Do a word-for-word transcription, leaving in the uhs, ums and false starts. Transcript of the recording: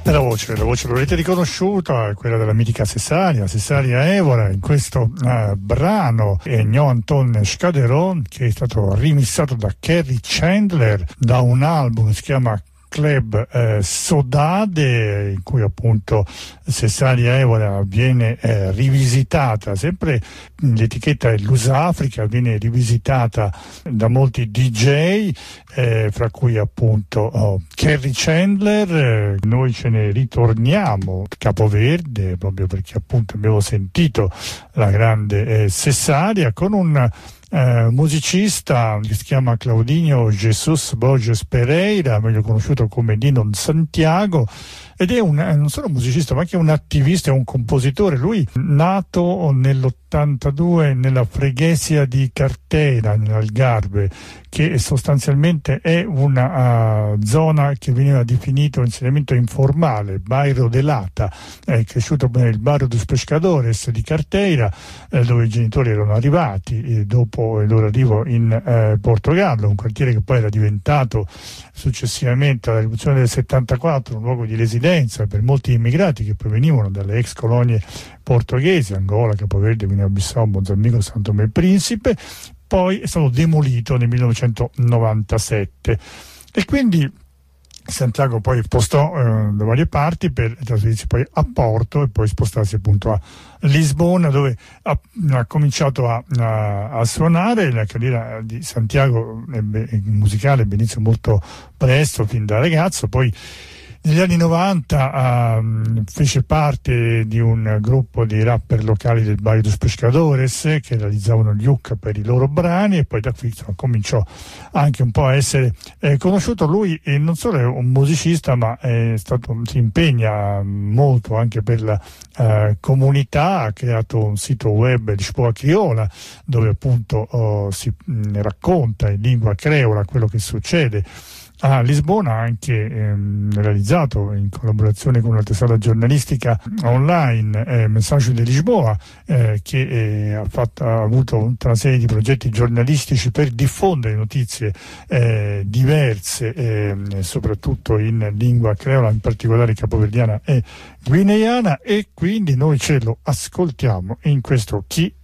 E la voce, la voce l'avrete riconosciuta, è quella della mitica Cesaria, Cesaria Evora, in questo uh, brano Egno Anton Scaderon, che è stato rimissato da Kerry Chandler da un album che si chiama Club eh, Sodade, in cui appunto Cesaria Evora viene eh, rivisitata, sempre l'etichetta è Lusafrica, viene rivisitata da molti D J, eh, fra cui appunto oh, Kerry Chandler. Eh, noi ce ne ritorniamo Capoverde, proprio perché appunto abbiamo sentito la grande eh, Cesaria, con un Eh, musicista che si chiama Claudinho Jesus Borges Pereira, meglio conosciuto come Dino Santiago, ed è un, non solo un musicista ma anche un attivista e un compositore. Lui nato nell'ottantadue nella Freguesia di Carteira, nell'Algarve, che sostanzialmente è una uh, zona che veniva definito insediamento informale, Bairro de Lata. È cresciuto nel Barrio dos Pescadores di Carteira, eh, dove i genitori erano arrivati e dopo il loro arrivo in eh, Portogallo, un quartiere che poi era diventato successivamente alla rivoluzione del settantaquattro un luogo di residenza per molti immigrati che provenivano dalle ex colonie portoghesi, Angola, Capoverde, Guinea-Bissau, Mozambico, San Tomé e Principe. Poi è stato demolito nel millenovecentonovantasette e quindi Santiago poi spostò eh, da varie parti per trasferirsi poi a Porto e poi spostarsi appunto a Lisbona, dove ha, ha cominciato a, a, a suonare. La carriera di Santiago ebbe, musicale inizio molto presto, fin da ragazzo. Poi negli anni novanta uh, fece parte di un gruppo di rapper locali del Bairro dos Pescadores che realizzavano gli hook per i loro brani, e poi da qui insomma, cominciò anche un po' a essere eh, conosciuto. Lui eh, non solo è un musicista, ma è stato, si impegna molto anche per la uh, comunità. Ha creato un sito web, Lisboa Criola, dove appunto oh, si mh, racconta in lingua creola quello che succede a Lisbona. Ha anche ehm, realizzato in collaborazione con una testata giornalistica online eh, Messaggio di Lisboa, eh, che eh, ha, fatto, ha avuto tutta una serie di progetti giornalistici per diffondere notizie eh, diverse, eh, soprattutto in lingua creola, in particolare capoverdiana e guineana, e quindi noi ce lo ascoltiamo in questo Chi